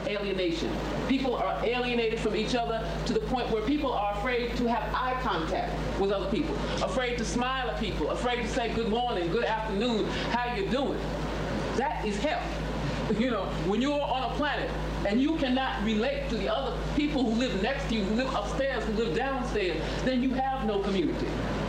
alienation. People are alienated from each other to the point where people are afraid to have eye contact with other people, afraid to smile at people, afraid to say good morning, good afternoon, how you doing? That is hell. You know, when you're on a planet and you cannot relate to the other people who live next to you, who live upstairs, who live downstairs, then you have no community.